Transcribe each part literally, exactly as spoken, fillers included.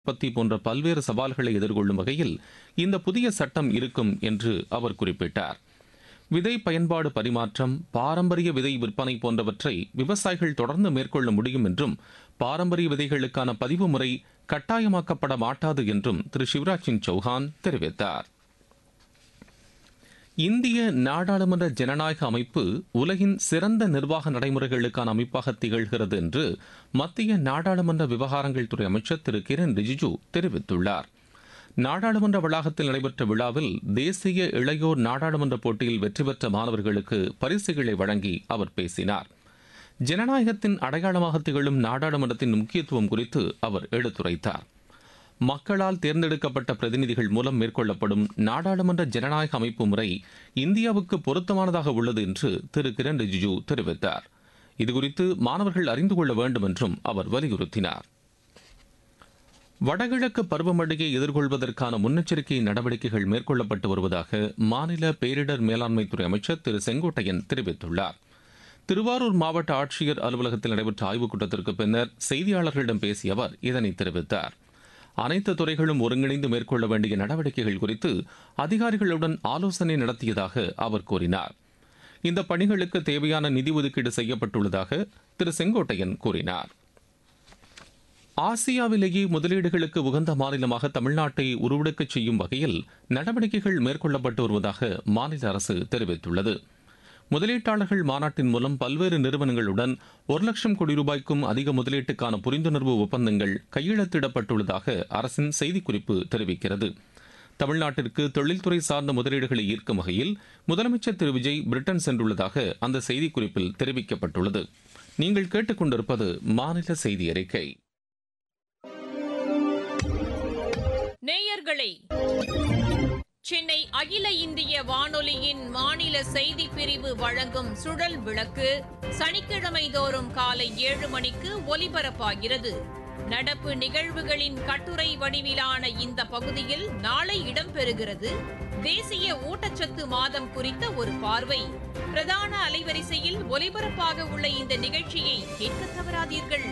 உற்பத்தி போன்ற பல்வேறு சவால்களை எதிர்கொள்ளும் வகையில் இந்த புதிய சட்டம் இருக்கும் என்று அவர் குறிப்பிட்டார். விதை பயன்பாடு பரிமாற்றம், பாரம்பரிய விதை விற்பனை போன்றவற்றை விவசாயிகள் தொடர்ந்து மேற்கொள்ள முடியும் என்றும், பாரம்பரிய விதைகளுக்கான பதிவு முறை கட்டாயமாக்கப்பட மாட்டாது என்றும் திரு சிவராஜ் சிங் சௌஹான் தெரிவித்தார். இந்திய நாடாளுமன்ற ஜனநாயக அமைப்பு உலகின் சிறந்த நிர்வாக நடைமுறைகளுக்கான அமைப்பாக திகழ்கிறது என்று மத்திய நாடாளுமன்ற விவகாரங்கள் துறை அமைச்சர் திரு கிரண் ரிஜிஜு தெரிவித்துள்ளார். நாடாளுமன்ற வளாகத்தில் நடைபெற்ற விழாவில் தேசிய இளையோர் நாடாளுமன்ற போட்டியில் வெற்றி பெற்ற மாணவர்களுக்கு பரிசுகளை வழங்கி அவர் பேசினார். ஜனநாயகத்தின் அடையாளமாக திகழும் நாடாளுமன்றத்தின் முக்கியத்துவம் குறித்து அவர் எடுத்துரைத்தார். மக்களால் தேர்ந்தெடுக்கப்பட்ட பிரதிநிதிகள் மூலம் மேற்கொள்ளப்படும் நாடாளுமன்ற ஜனநாயக அமைப்பு முறை இந்தியாவுக்கு பொருத்தமானதாக உள்ளது என்று திரு கிரண் ரிஜிஜு தெரிவித்தார். இதுகுறித்து மாணவர்கள் அறிந்து கொள்ள வேண்டும் என்றும் அவர் வலியுறுத்தினார். வடகிழக்கு பருவமழையை எதிர்கொள்வதற்கான முன்னெச்சரிக்கை நடவடிக்கைகள் மேற்கொள்ளப்பட்டு வருவதாக மாநில பேரிடர் மேலாண்மைத்துறை அமைச்சர் திரு செங்கோட்டையன் தெரிவித்துள்ளார். திருவாரூர் மாவட்ட ஆட்சியர் அலுவலகத்தில் நடைபெற்ற ஆய்வுக் கூட்டத்திற்கு பின்னர் செய்தியாளர்களிடம் பேசிய அவர் இதனை தெரிவித்தார். அனைத்து துறைகளும் ஒருங்கிணைந்து மேற்கொள்ள வேண்டிய நடவடிக்கைகள் குறித்து அதிகாரிகளுடன் ஆலோசனை நடத்தியதாக அவர் கூறினார். இந்த பணிகளுக்கு தேவையான நிதி ஒதுக்கீடு செய்யப்பட்டுள்ளதாக திரு செங்கோட்டையன் கூறினார். ஆசியாவிலேயே முதலீடுகளுக்கு உகந்த மாநிலமாக தமிழ்நாட்டை உருவெடுக்கச் செய்யும் வகையில் நடவடிக்கைகள் மேற்கொள்ளப்பட்டு வருவதாக மாநில அரசு தெரிவித்துள்ளது. முதலீட்டாளர்கள் மாநாட்டின் மூலம் பல்வேறு நிறுவனங்களுடன் ஒரு லட்சம் கோடி ரூபாய்க்கும் அதிக முதலீட்டுக்கான புரிந்துணர்வு ஒப்பந்தங்கள் கையெழுத்திடப்பட்டுள்ளதாக அரசின் செய்திக்குறிப்பு தெரிவிக்கிறது. தமிழ்நாட்டிற்கு தொழில்துறை சார்ந்த முதலீடுகளை ஈர்க்கும் வகையில் முதலமைச்சர் திரு விஜய் பிரிட்டன் சென்றுள்ளதாக அந்த செய்திக்குறிப்பில் தெரிவிக்கப்பட்டுள்ளது. நீங்கள் கேட்டுக்கொண்டிருப்பது மாநில செய்தி அறிக்கை. நேயர்களே, சென்னை அகில இந்திய வானொலியின் மாநில செய்தி பிரிவு வழங்கும் சுழல் விளக்கு சனிக்கிழமை தோறும் காலை ஏழு மணிக்கு ஒலிபரப்பாகிறது. நடப்பு நிகழ்வுகளின் கட்டுரை வடிவிலான இந்த பகுதியில் நாளை இடம்பெறுகிறது தேசிய ஊட்டச்சத்து மாதம் குறித்த ஒரு பார்வை. பிரதான அலைவரிசையில் ஒலிபரப்பாக உள்ள இந்த நிகழ்ச்சியை கேட்க தவறாதீர்கள்.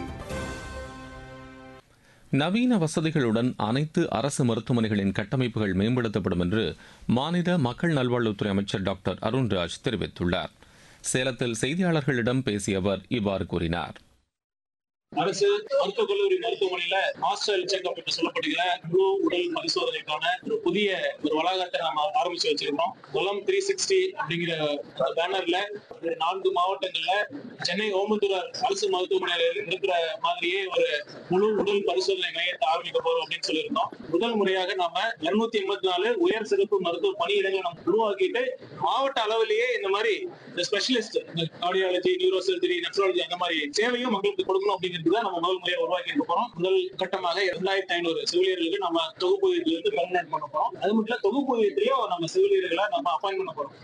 நவீன வசதிகளுடன் அனைத்து அரசு மருத்துவமனைகளின் கட்டமைப்புகள் மேம்படுத்தப்படும் என்று மாநில மக்கள் நல்வாழ்வுத்துறை அமைச்சர் டாக்டர் அருண்ராஜ் தெரிவித்துள்ளார். சேலத்தில் செய்தியாளர்களிடம் பேசிய அவர் இவ்வாறு கூறினார். அரசு மருத்துவக் கல்லூரி மருத்துவமனையில மாஸ்டர் செக்அப் என்று சொல்லப்படுகிற முழு உடல் பரிசோதனைக்கான ஒரு புதிய ஒரு வளாகத்தை நாம ஆரம்பிச்சு வச்சிருக்கோம். குளம் த்ரீ சிக்ஸ்டி அப்படிங்கிற பேனர்ல நான்கு மாவட்டங்கள்ல சென்னை ஓமந்தூரார் அரசு மருத்துவமனையில இருக்கிற மாதிரியே ஒரு முழு உடல் பரிசோதனை மையத்தை ஆரம்பிக்க போறோம் அப்படின்னு சொல்லியிருந்தோம். முதல் முறையாக நாம இருநூத்தி எண்பத்தி நாலு உயர் சிறப்பு மருத்துவ பணியிடங்களை நம்ம உருவாக்கிட்டு மாவட்ட அளவிலேயே இந்த மாதிரி specialist cardiology, neuro surgery, nephrology அந்த மாதிரி சேவையும் மக்களுக்கு கொடுக்கணும் அப்படிங்கிறது நம்ம முதல் முறையை உருவாக்கி இருக்க போறோம். முதல் கட்டமாக இரண்டாயிரத்தி ஐநூறு செவிலியர்களுக்கு நம்ம தொகுப்பூதியத்திலிருந்து பெர்மனன்ட் பண்ண போறோம். அது மட்டும் இல்ல, தொகுப்பூதியத்திலையும் நம்ம செவிலியர்களை நம்ம அப்பாயின்ட் பண்ண போறோம்.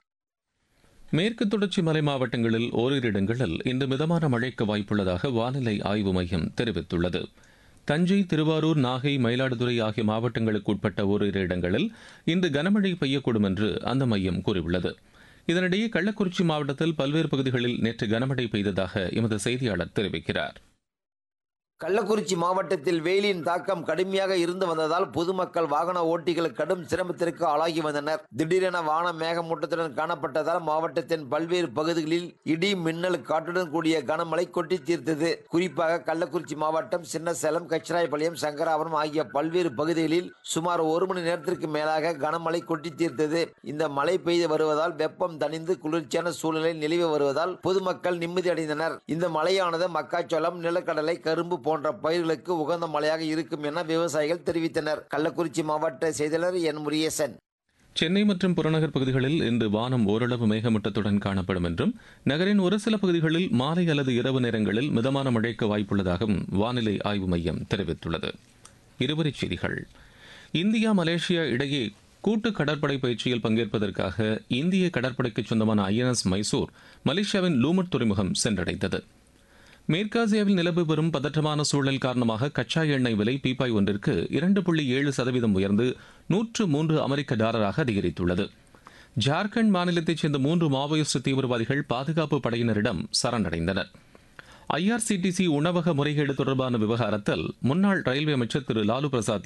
மேற்கு தொடர்ச்சி மலை மாவட்டங்களில் ஓரிரு இடங்களில் இன்று மிதமான மழைக்கு வாய்ப்புள்ளதாக வானிலை ஆய்வு மையம் தெரிவித்துள்ளது. தஞ்சை, திருவாரூர், நாகை, மயிலாடுதுறை ஆகிய மாவட்டங்களுக்கு உட்பட்ட ஓரிரு இடங்களில் இன்று கனமழை பெய்யக்கூடும் என்று அந்த மையம் கூறியுள்ளது. இதனிடையே கள்ளக்குறிச்சி மாவட்டத்தில் பல்வேறு பகுதிகளில் நேற்று கனமழை பெய்ததாக எமது செய்தியாளர் தெரிவிக்கிறார். கள்ளக்குறிச்சி மாவட்டத்தில் வெயிலின் தாக்கம் கடுமையாக இருந்து வந்ததால் பொதுமக்கள் வாகன ஓட்டிகள் கடும் சிரமத்திற்கு ஆளாகி வந்தனர். திடீரென வானம் மேகமூட்டத்துடன் காணப்பட்டதால் மாவட்டத்தின் பல்வேறு பகுதிகளில் இடி, மின்னல், காற்றுடன் கூடிய கனமழை கொட்டி தீர்த்தது. குறிப்பாக கள்ளக்குறிச்சி மாவட்டம் சின்னசேலம், கச்சிராயபாளையம், சங்கராபுரம் ஆகிய பல்வேறு பகுதிகளில் சுமார் ஒரு மணி நேரத்திற்கு மேலாக கனமழை கொட்டி தீர்த்தது. இந்த மழை பெய்து வருவதால் வெப்பம் தணிந்து குளிர்ச்சியான சூழ்நிலை நிலவி வருவதால் பொதுமக்கள் நிம்மதி அடைந்தனர். இந்த மழையானது மக்காச்சோளம், நிலக்கடலை, கரும்பு போன்ற பயிர்களுக்கு உகந்த மழையாக இருக்கும் என விவசாயிகள் தெரிவித்தனர். கள்ளக்குறிச்சி மாவட்ட செய்தியாளர் என் முருகேசன். சென்னை மற்றும் புறநகர் பகுதிகளில் இன்று வானம் ஓரளவு மேகமூட்டத்துடன் காணப்படும் என்றும், நகரின் ஒரு சில பகுதிகளில் மாலை அல்லது இரவு நேரங்களில் மிதமான மழைக்கு வாய்ப்புள்ளதாகவும் வானிலை ஆய்வு மையம் தெரிவித்துள்ளது. இருவரிச் செய்திகள். இந்தியா மலேசியா இடையே கூட்டு கடற்படை பயிற்சியில் பங்கேற்பதற்காக இந்திய கடற்படைக்கு சொந்தமான ஐ என் எஸ் மைசூர் மலேசியாவின் லூமட் துறைமுகம் சென்றடைந்தது. மேற்காசியாவில் நிலவு வரும் பதற்றமான சூழல் காரணமாக கச்சா எண்ணெய் விலை பீப்பாய் ஒன்றிற்கு இரண்டு புள்ளி ஏழு சதவீதம் உயர்ந்து நூற்று மூன்று அமெரிக்க டாலராக அதிகரித்துள்ளது. ஜார்க்கண்ட் மாநிலத்தைச் சேர்ந்த மூன்று மாவோயிஸ்ட் தீவிரவாதிகள் பாதுகாப்பு படையினரிடம் சரணடைந்தனர். ஐஆர்சிடிசி உணவக முறைகேடு தொடர்பான விவகாரத்தில் முன்னாள் ரயில்வே அமைச்சர் திரு லாலு பிரசாத்